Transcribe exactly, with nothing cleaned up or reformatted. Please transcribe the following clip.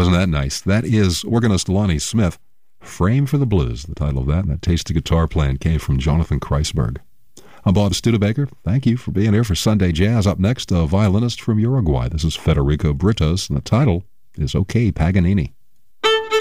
wasn't that nice? That is organist Lonnie Smith, Frame for the Blues, the title of that. And that tasty guitar playing came from Jonathan Kreisberg. I'm Bob Studebaker. Thank you for being here for Sunday Jazz. Up next, a violinist from Uruguay. This is Federico Britos, and the title is OK Paganini.